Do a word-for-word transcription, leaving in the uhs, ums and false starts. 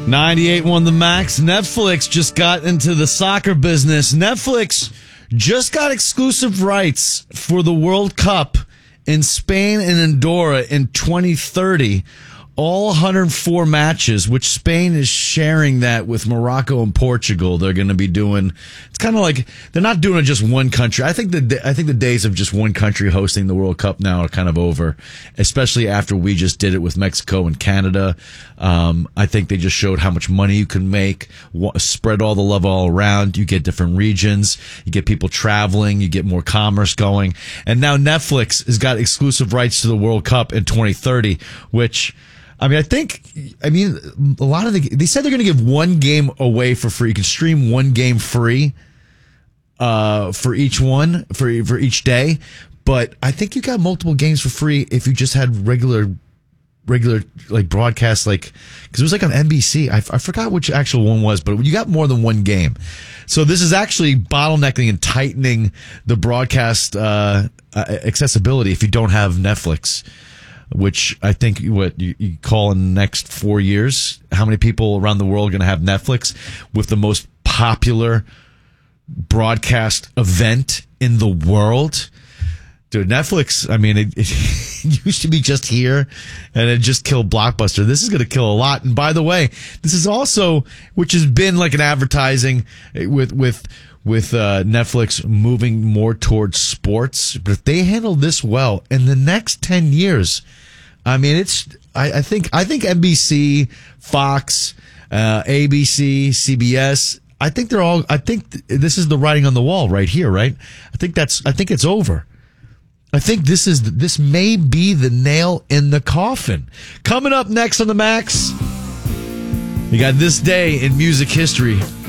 ninety-eight won the max. Netflix just got into the soccer business. Netflix just got exclusive rights for the World Cup in Spain and Andorra in twenty thirty. All one hundred four matches, which Spain is sharing that with Morocco and Portugal. They're going to be doing. It's kind of like they're not doing it just one country. I think the I think the days of just one country hosting the World Cup now are kind of over, especially after we just did it with Mexico and Canada. Um, I think they just showed how much money you can make, spread all the love all around. You get different regions, you get people traveling, you get more commerce going, and now Netflix has got exclusive rights to the World Cup in twenty thirty, which. I mean, I think, I mean, a lot of the, they said they're going to give one game away for free. You can stream one game free, uh, for each one, for, for each day. But I think you got multiple games for free if you just had regular, regular, like broadcasts, like, cause it was like on N B C. I, I forgot which actual one was, but you got more than one game. So this is actually bottlenecking and tightening the broadcast, uh, accessibility if you don't have Netflix. Which I think what you, you call in the next four years, how many people around the world are going to have Netflix with the most popular broadcast event in the world? Dude, Netflix, I mean, it, it used to be just here and it just killed Blockbuster. This is going to kill a lot. And by the way, this is also, which has been like an advertising with, with, with uh, Netflix moving more towards sports. But if they handle this well in the next ten years, I mean, it's, I, I think, I think N B C, Fox, uh, A B C, C B S, I think they're all, I think th- this is the writing on the wall right here, right? I think that's, I think it's over. I think this is, this may be the nail in the coffin. Coming up next on the Max, we got this day in music history.